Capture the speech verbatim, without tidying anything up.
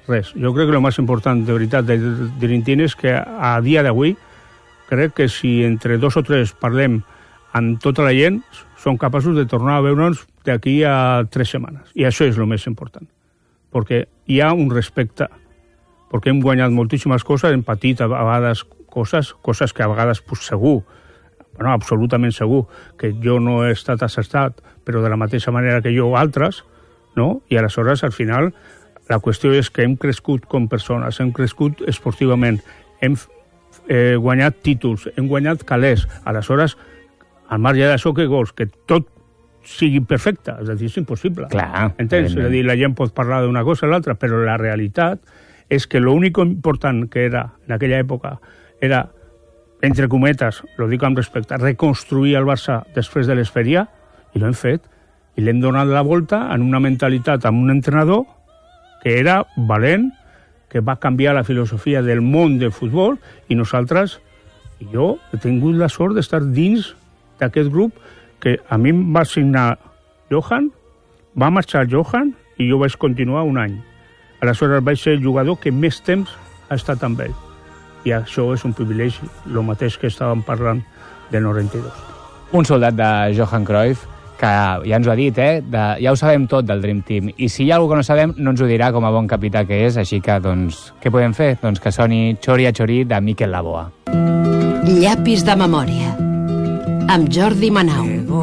res. Jo crec que el més important, de veritat, del Dream Team és que a dia d'avui crec que si entre dos o tres parlem amb tota la gent, som capaços de tornar a veure'ns d'aquí a tres setmanes. I això és el més important. Perquè hi ha un respecte, perquè hem guanyat moltíssimes coses, hem patit a vegades coses, coses que a vegades pues, segur, bueno, absolutament segur, que jo no he estat acertat, però de la mateixa manera que jo altres, no? I aleshores, al final, la qüestió és que hem crescut com persones, hem crescut esportivament, hem eh, guanyat títols, hem guanyat calés. Aleshores, al marge d'això que vols, que tot sigui perfecte, és a dir, és impossible. Clar. Entens? És a dir, la gent pot parlar d'una cosa o l'altra, però la realitat és que l'únic important que era en aquella època era, entre cometes, lo dic amb respecte, reconstruir el Barça després de l'Esperia, i l'hem fet, i l'hem donat la volta en una mentalitat amb un entrenador que era valent, que va canviar la filosofia del món del futbol, i nosaltres, i jo, he tingut la sort d'estar dins d'aquest grup, que a mi em va signar Johan, va marxar Johan, i jo vaig continuar un any. Aleshores vaig ser el jugador que més temps ha estat amb ell. I això és un privilegi, el mateix que estàvem parlant del noranta-dos. Un soldat de Johan Cruyff, que ja ens ho ha dit, eh? De, ja ho sabem tot del Dream Team. I si hi ha alguna cosa que no sabem, no ens ho dirà com a bon capità que és, així que, doncs, què podem fer? Doncs que soni Chori a Chori de Mikel Laboa. Llapis de memòria, amb Jordi Manau.